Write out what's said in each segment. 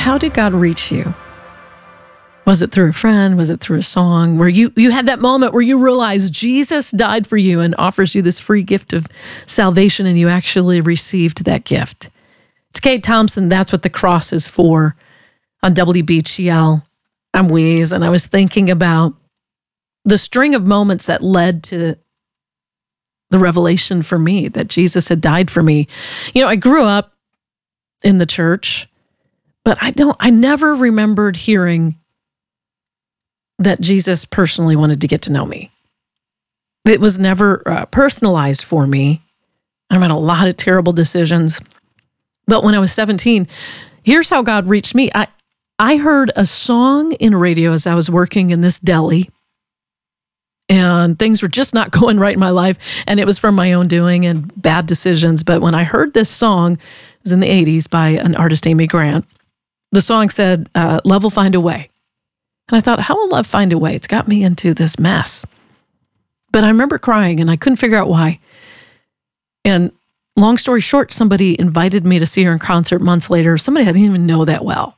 How did God reach you? Was it through a friend? Was it through a song? Where you had that moment where you realized Jesus died for you and offers you this free gift of salvation, and you actually received that gift? It's Kate Thompson. That's what the cross is for on WBGL. I'm Weeze, and I was thinking about the string of moments that led to the revelation for me that Jesus had died for me. You know, I grew up in the church, but I never remembered hearing that Jesus personally wanted to get to know me. It was never personalized for me. I made a lot of terrible decisions. But when I was 17, here's how God reached me. I heard a song in radio as I was working in this deli, and things were just not going right in my life, and it was from my own doing and bad decisions. But when I heard this song, it was in the 80s by an artist, Amy Grant. The song said, "Love will find a way." And I thought, how will love find a way? It's got me into this mess. But I remember crying, and I couldn't figure out why. And long story short, somebody invited me to see her in concert months later. Somebody I didn't even know that well.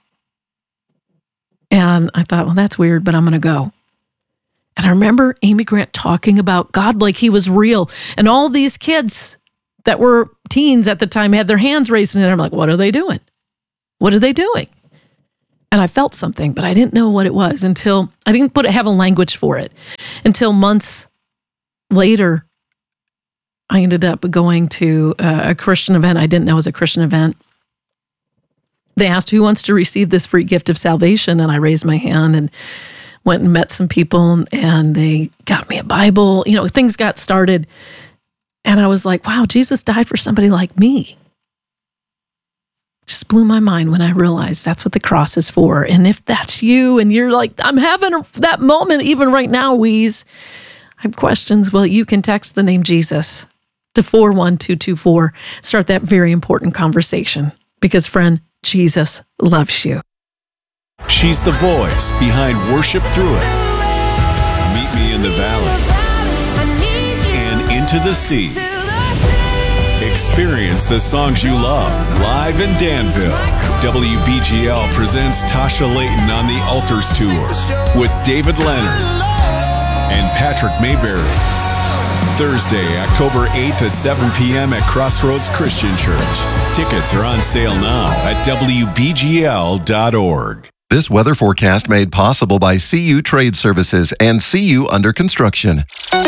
And I thought, well, that's weird, but I'm going to go. And I remember Amy Grant talking about God like he was real. And all these kids that were teens at the time had their hands raised. And I'm like, what are they doing? What are they doing? And I felt something, but I didn't know what it was until I didn't have a language for it until months later. I ended up going to a Christian event I didn't know was a Christian event. They asked who wants to receive this free gift of salvation, and I raised my hand and went and met some people, and they got me a Bible. You know, things got started, and I was like, wow, Jesus died for somebody like me. Just blew my mind when I realized that's what the cross is for. And if that's you and you're like, I'm having that moment even right now, Weeze, I have questions. Well, you can text the name Jesus to 41224. Start that very important conversation because, friend, Jesus loves you. She's the voice behind Worship Through It, Meet Me in the Valley, and Into the Sea. Experience the songs you love live in Danville. WBGL presents Tasha Layton on the Altars Tour with David Leonard and Patrick Mayberry. Thursday, October 8th at 7 p.m. at Crossroads Christian Church. Tickets are on sale now at WBGL.org. This weather forecast made possible by CU Trade Services and CU Under Construction.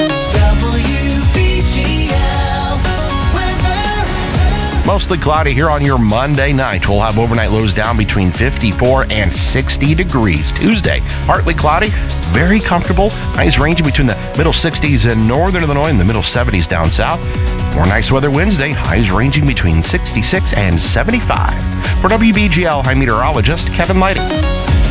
Mostly cloudy here on your Monday night. We'll have overnight lows down between 54 and 60 degrees. Tuesday, partly cloudy, very comfortable. Highs ranging between the middle 60s in northern Illinois and the middle 70s down south. More nice weather Wednesday, highs ranging between 66 and 75. For WBGL, I'm meteorologist Kevin Lighting.